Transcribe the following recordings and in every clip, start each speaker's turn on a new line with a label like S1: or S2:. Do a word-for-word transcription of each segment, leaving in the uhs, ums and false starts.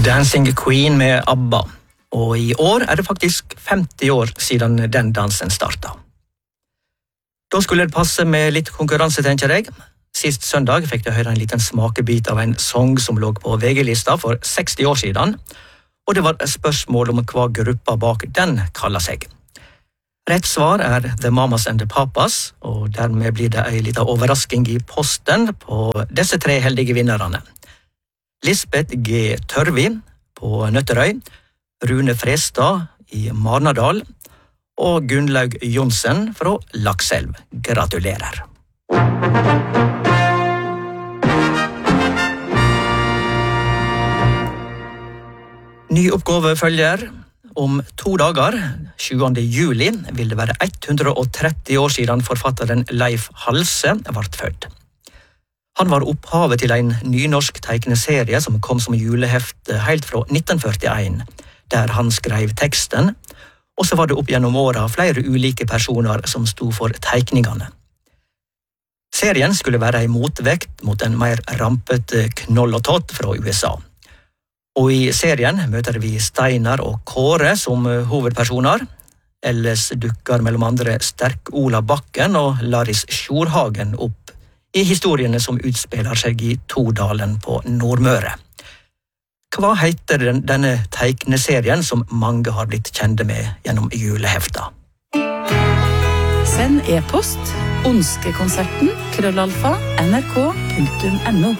S1: Dancing Queen med ABBA, og i år er det faktisk femti år siden den dansen startet. Da skulle det passe med litt konkurranse, tenker jeg. Sist søndag fikk jeg høre en liten smakebit av en sang som lå på V G-lista for seksti år siden, og det var et spørsmål om hva gruppa bak den kaller seg. Rett svar er The Mamas and the Papas, og dermed blir det en liten overrasking i posten på disse tre heldige vinnerne. Lisbeth G. Tørvi på Nøtterøy, Rune Frestad i Marnardal og Gunnlaug Jonsen fra Lakselv. Gratulerer! Ny oppgave følger. Om to dager, sjuende juli, vil det være hundre og tretti år siden forfatteren Leif Halse ble født. Han var opphavet til en nynorsk tegneserie som kom som julehefte helt fra nitten førtien, der han skrev teksten, og så var det opp gjennom åra flere ulike personer som sto for teikningene. Serien skulle være en motvekt mot en mer rampete Knoll og Tott fra U S A. Og i serien møter vi Steinar og Kåre som hovedpersoner. Ellers dukker mellom andre Sterk-Ola Bakken og Laris Sjorhagen opp i historiene som utspiller seg i Todalen på Nordmøre. Hva heter den, denne teikneserien som mange har blitt kjente med gjennom julehefta?
S2: Send e-post Ønskekonserten krøllalfa nrk punktum no.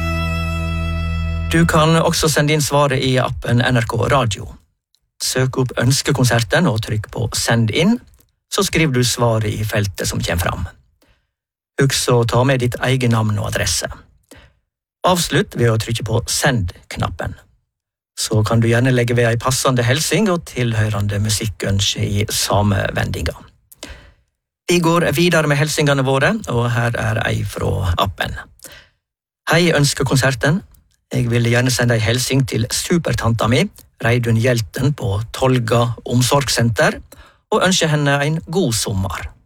S1: Du kan også sende inn svaret i appen N R K Radio. Søk opp Ønskekonserten og trykk på Send inn, så skriver du svaret i feltet som kommer fram. Husk å ta med ditt egen navn og adresse. Avslutt ved å trykke på Send-knappen. Så kan du gjerne legge ved en passende helsing og tilhørende musikkønske i samme vendinga. Vi går videre med helsingene våre, og her er ei fra appen. Hei, Ønskekonserten. Jeg vil gjerne sende en helsing til supertanta mi, Reidun Hjelten på Tolga omsorgssenter, og ønske henne en god sommer.